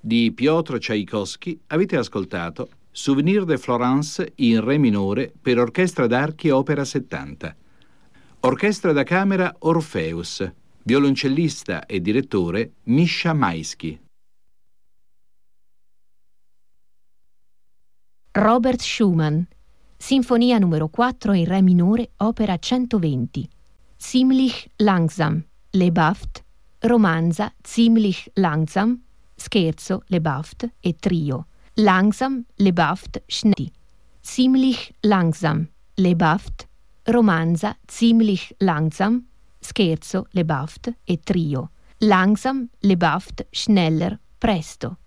Di Piotr Tchaikovsky avete ascoltato Souvenir de Florence in Re minore per orchestra d'archi opera 70. Orchestra da camera Orpheus. Violoncellista e direttore Misha Maisky. Robert Schumann. Sinfonia numero 4 in Re minore, opera 120. Ziemlich langsam, lebhaft, romanza ziemlich langsam, scherzo, lebhaft e trio. Langsam, lebhaft, schnell. Ziemlich langsam, lebhaft, romanza ziemlich langsam, scherzo, lebhaft e trio. Langsam, lebhaft, schneller, presto.